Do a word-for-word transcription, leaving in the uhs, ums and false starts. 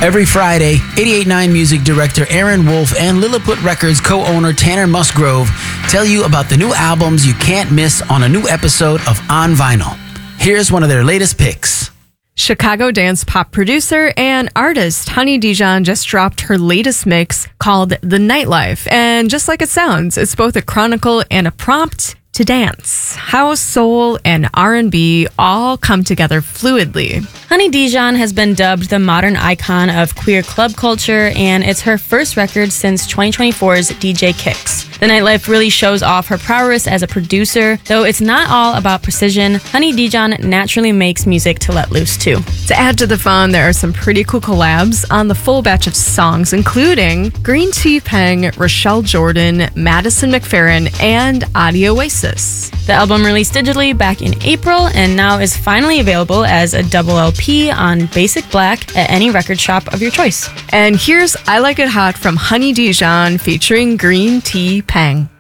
Every Friday, eighty-eight point nine music director Aaron Wolf and Lilliput Records co-owner Tanner Musgrove tell you about the new albums you can't miss on a new episode of On Vinyl. Here's one of their latest picks. Chicago dance pop producer and artist Honey Dijon just dropped her latest mix called The Nightlife. And just like it sounds, it's both a chronicle and a prompt to dance. House, soul, and R and B all come together fluidly. Honey Dijon has been dubbed the modern icon of queer club culture, and it's her first record since twenty twenty-four's D J Kicks. The Nightlife really shows off her prowess as a producer. Though it's not all about precision, Honey Dijon naturally makes music to let loose too. To add to the fun, there are some pretty cool collabs on the full batch of songs, including Green Tea Peng, Rochelle Jordan, Madison McFerrin, and Audio Oasis. The album released digitally back in April and now is finally available as a double L P on Basic Black at any record shop of your choice. And here's I Like It Hot from Honey Dijon featuring Green Tea Peng.